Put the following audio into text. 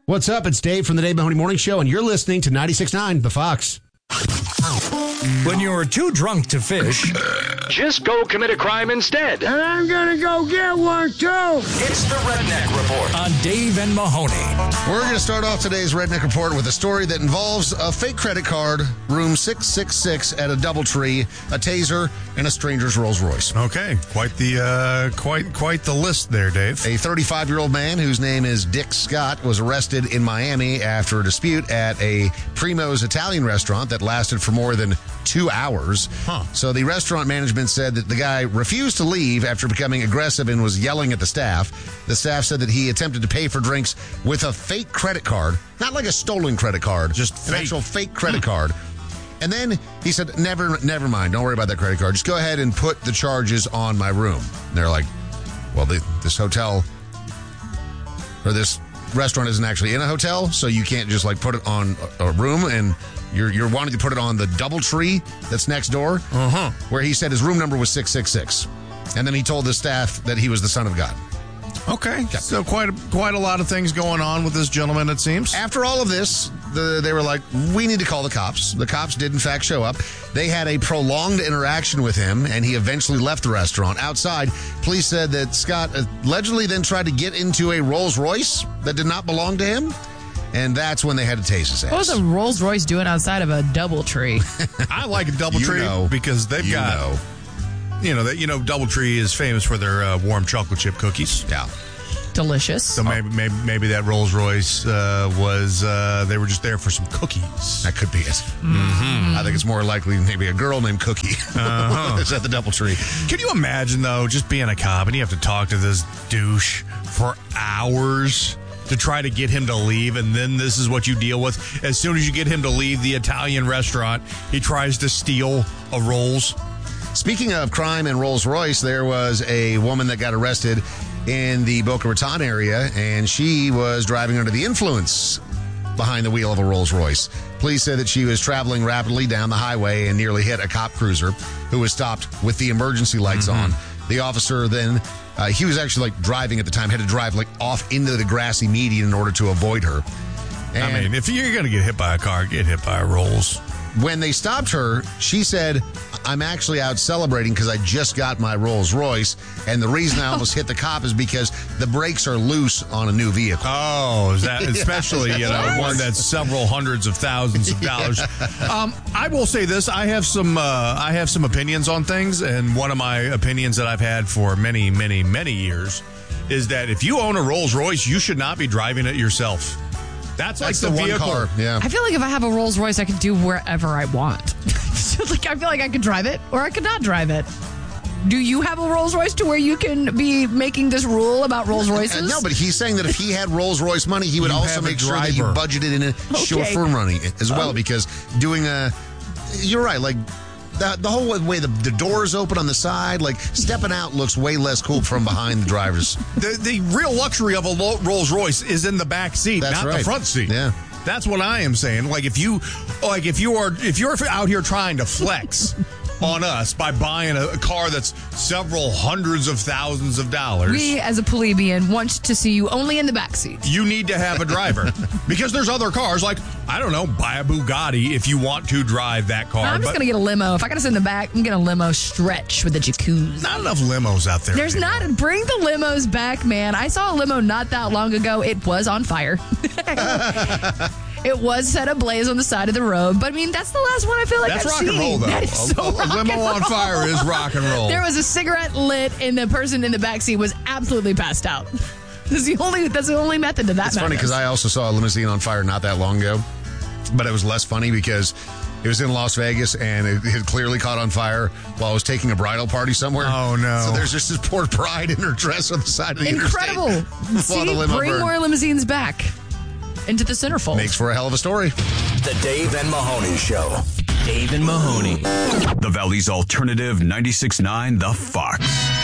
What's up? It's Dave from the Dave Mahoney Morning Show, and you're listening to 96.9 The Fox. When you're too drunk to fish, just go commit a crime instead. And I'm gonna go get one too. It's the Redneck Report on Dave and Mahoney. We're going to start off today's Redneck Report with a story that involves a fake credit card, room 666 at a DoubleTree, a taser, and a stranger's Rolls Royce. Okay, quite the list there, Dave. A 35-year-old man whose name is Dick Scott was arrested in Miami after a dispute at a Primo's Italian restaurant that lasted for more than 2 hours. So the restaurant management said that the guy refused to leave after becoming aggressive and was yelling at the staff. The staff said that he attempted to pay for drinks with a fake credit card, not like a stolen credit card, just an actual fake credit card. And then he said, never mind, don't worry about that credit card. Just go ahead and put the charges on my room. And they're like, well, this hotel or this restaurant isn't actually in a hotel, so you can't just like put it on a room, and you're wanting to put it on the DoubleTree that's next door, where he said his room number was 666. And then he told the staff that he was the son of God. Okay, so quite a lot of things going on with this gentleman, it seems. After all of this, they were like, we need to call the cops. The cops did, in fact, show up. They had a prolonged interaction with him, and he eventually left the restaurant. Outside, police said that Scott allegedly then tried to get into a Rolls Royce that did not belong to him, and that's when they had to tase his ass. What was a Rolls Royce doing outside of a DoubleTree? I like a DoubleTree because they've got... DoubleTree is famous for their warm chocolate chip cookies. Yeah. Delicious. So maybe that Rolls Royce was they were just there for some cookies. That could be it. Mm-hmm. I think it's more likely maybe a girl named Cookie is at the DoubleTree. Can you imagine, though, just being a cop and you have to talk to this douche for hours to try to get him to leave, and then this is what you deal with? As soon as you get him to leave the Italian restaurant, he tries to steal a Rolls. Speaking of crime and Rolls Royce, there was a woman that got arrested in the Boca Raton area, and she was driving under the influence behind the wheel of a Rolls Royce. Police said that she was traveling rapidly down the highway and nearly hit a cop cruiser who was stopped with the emergency lights on. The officer then, he was actually like driving at the time, had to drive like off into the grassy median in order to avoid her. And if you're going to get hit by a car, get hit by a Rolls. When they stopped her, she said, I'm actually out celebrating because I just got my Rolls Royce, and the reason I almost hit the cop is because the brakes are loose on a new vehicle. Oh, is that especially one that's several hundreds of thousands of dollars? I will say this: I have some opinions on things, and one of my opinions that I've had for many, many, many years is that if you own a Rolls Royce, you should not be driving it yourself. That's like the vehicle. One car. Yeah. I feel like if I have a Rolls Royce, I can do wherever I want. I feel like I could drive it or I could not drive it. Do you have a Rolls Royce to where you can be making this rule about Rolls Royces? No, but he's saying that if he had Rolls Royce money, he would also make sure that he budgeted in a chauffeur money as well, because doing you're right, like the whole way the doors open on the side, like stepping out looks way less cool from behind the drivers. The real luxury of a Rolls Royce is in the back seat, not the front seat. Yeah. That's what I am saying. Like if you're out here trying to flex on us by buying a car that's several hundreds of thousands of dollars, we as a plebeian want to see you only in the backseat. You need to have a driver because there's other cars, like, I don't know, buy a Bugatti if you want to drive that car. I'm just going to get a limo. If I got to sit in the back, I'm getting a limo stretch with a jacuzzi. Not enough limos out there. There's anymore. not. Bring the limos back, man. I saw a limo not that long ago. It was on fire. It was set ablaze on the side of the road, but I mean, that's the last one I feel like I've seen. That's rock and roll, though. That is so a limo on fire is rock and roll. There was a cigarette lit, and the person in the backseat was absolutely passed out. That's the only method to that. It's funny because I also saw a limousine on fire not that long ago, but it was less funny because it was in Las Vegas and it had clearly caught on fire while I was taking a bridal party somewhere. Oh, no. So there's just this poor bride in her dress on the side of the Incredible. interstate. See, bring more limousines back into the centerfold. Makes for a hell of a story. The Dave and Mahoney Show. Dave and Mahoney. The Valley's alternative 96.9 The Fox.